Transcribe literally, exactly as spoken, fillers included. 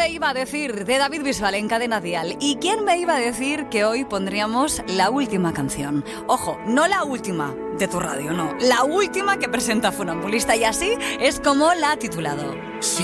me iba a decir de David Bisbal en Cadena Dial? ¿Y quién me iba a decir que hoy pondríamos la última canción? Ojo, no la última de tu radio, no. La última que presenta Funambulista, y así es como la ha titulado.